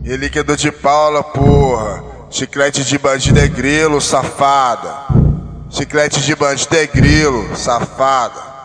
Relíquia do de Paula, porra. Chiclete de bandido é grilo, safada. Chiclete de bandido é grilo, safada.